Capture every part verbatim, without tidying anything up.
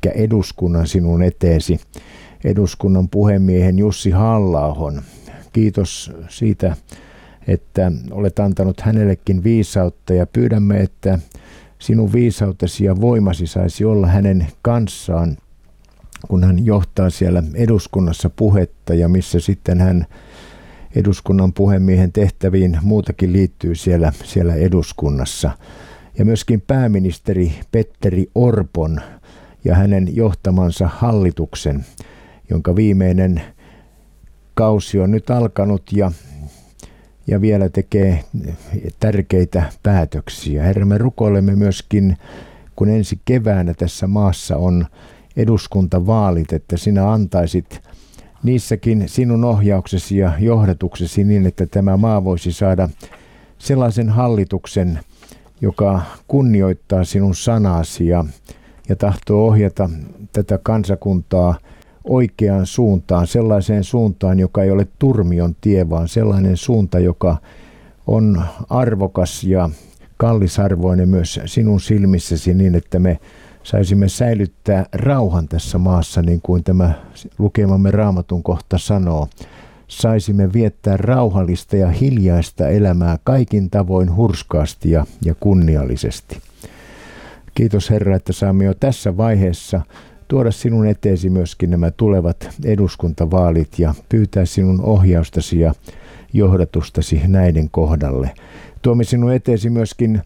eduskunnan sinun eteesi, eduskunnan puhemiehen Jussi Halla-ahon. Kiitos siitä, että olet antanut hänellekin viisautta ja pyydämme, että sinun viisautesi ja voimasi saisi olla hänen kanssaan, kun hän johtaa siellä eduskunnassa puhetta ja missä sitten hän eduskunnan puhemiehen tehtäviin muutakin liittyy siellä, siellä eduskunnassa. Ja myöskin pääministeri Petteri Orpon ja hänen johtamansa hallituksen, jonka viimeinen kausi on nyt alkanut ja, ja vielä tekee tärkeitä päätöksiä. Herra, me rukoilemme myöskin, kun ensi keväänä tässä maassa on eduskuntavaalit, että sinä antaisit niissäkin sinun ohjauksesi ja johdatuksesi niin, että tämä maa voisi saada sellaisen hallituksen, joka kunnioittaa sinun sanasi ja, ja tahtoo ohjata tätä kansakuntaa oikeaan suuntaan, sellaiseen suuntaan, joka ei ole turmion tie, vaan sellainen suunta, joka on arvokas ja kallisarvoinen myös sinun silmissäsi niin, että me saisimme säilyttää rauhan tässä maassa, niin kuin tämä lukemamme Raamatun kohta sanoo. Saisimme viettää rauhallista ja hiljaista elämää kaikin tavoin hurskaasti ja, ja kunniallisesti. Kiitos Herra, että saamme jo tässä vaiheessa tuoda sinun eteesi myöskin nämä tulevat eduskuntavaalit ja pyytää sinun ohjaustasi ja johdatustasi näiden kohdalle. Tuomme sinun eteesi myöskin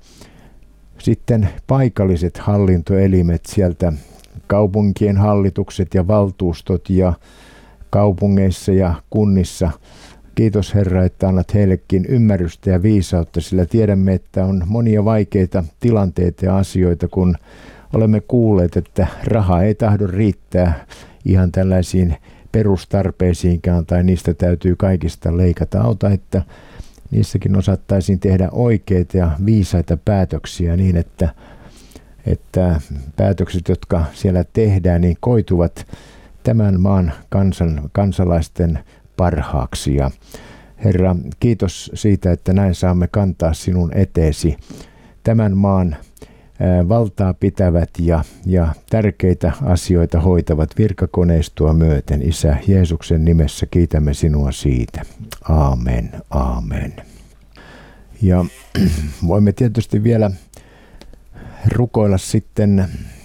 sitten paikalliset hallintoelimet sieltä, kaupunkien hallitukset ja valtuustot ja kaupungeissa ja kunnissa. Kiitos Herra, että annat heillekin ymmärrystä ja viisautta, sillä tiedämme, että on monia vaikeita tilanteita ja asioita, kun olemme kuulleet, että raha ei tahdo riittää ihan tällaisiin perustarpeisiinkaan tai niistä täytyy kaikista leikata. Auta, että niissäkin osattaisiin tehdä oikeita ja viisaita päätöksiä niin, että, että päätökset, jotka siellä tehdään, niin koituvat tämän maan kansan, kansalaisten parhaaksi. Ja Herra, kiitos siitä, että näin saamme kantaa sinun eteesi tämän maan valtaa pitävät ja, ja tärkeitä asioita hoitavat virkakoneistoa myöten. Isä, Jeesuksen nimessä kiitämme sinua siitä. Aamen, aamen. Ja voimme tietysti vielä rukoilla sitten,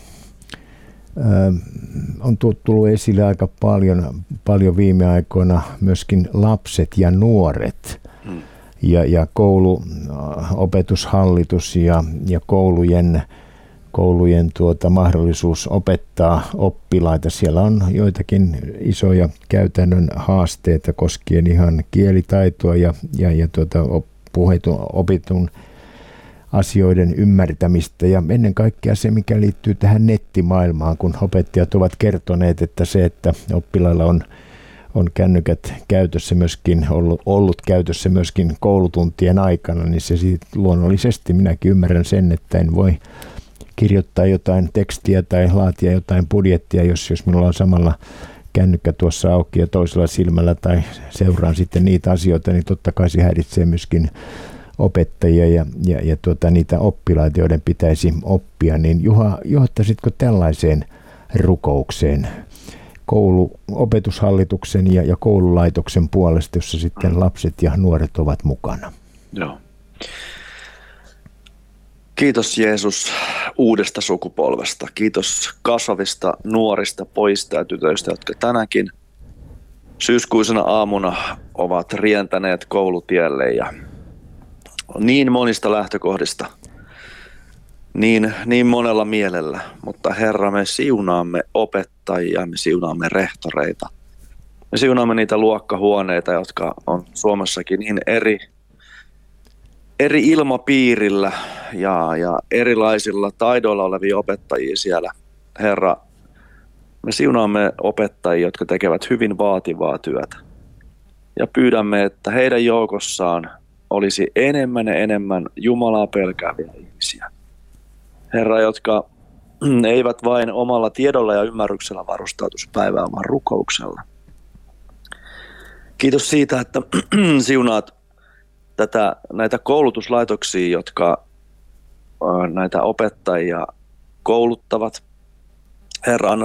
on tullut esille aika paljon, paljon viime aikoina myöskin lapset ja nuoret. Hmm. Ja, ja koulu, opetushallitus ja, ja koulujen, koulujen tuota, mahdollisuus opettaa oppilaita. Siellä on joitakin isoja käytännön haasteita koskien ihan kielitaitoa ja, ja, ja tuota, puhetun, opitun asioiden ymmärtämistä. Ja ennen kaikkea se, mikä liittyy tähän nettimaailmaan, kun opettajat ovat kertoneet, että se, että oppilailla on on kännykät käytössä myöskin, ollut, ollut käytössä myöskin koulutuntien aikana, niin se siitä luonnollisesti minäkin ymmärrän sen, että en voi kirjoittaa jotain tekstiä tai laatia jotain budjettia, jos, jos minulla on samalla kännykkä tuossa auki ja toisella silmällä tai seuraan sitten niitä asioita, niin totta kai se häiritsee myöskin opettajia ja, ja, ja tuota, niitä oppilaita, joiden pitäisi oppia. Niin Juha, johtaisitko tällaiseen rukoukseen koulu, opetushallituksen ja, ja koululaitoksen puolesta, jossa sitten lapset ja nuoret ovat mukana? Joo. Kiitos Jeesus uudesta sukupolvesta. Kiitos kasvavista nuorista pojista ja tytöistä, jotka tänäkin syyskuisena aamuna ovat rientäneet koulutielle ja niin monista lähtökohdista, niin, niin monella mielellä. Mutta Herra, me siunaamme opettajia, me siunaamme rehtoreita. Me siunaamme niitä luokkahuoneita, jotka on Suomessakin niin eri, eri ilmapiirillä ja, ja erilaisilla taidoilla olevia opettajia siellä. Herra, me siunaamme opettajia, jotka tekevät hyvin vaativaa työtä. Ja pyydämme, että heidän joukossaan olisi enemmän ja enemmän Jumalaa pelkääviä ihmisiä. Herra, jotka eivät vain omalla tiedolla ja ymmärryksellä varustautuisi päivään, vaan rukouksella. Kiitos siitä, että siunaat tätä, näitä koulutuslaitoksia, jotka näitä opettajia kouluttavat. Herra, anna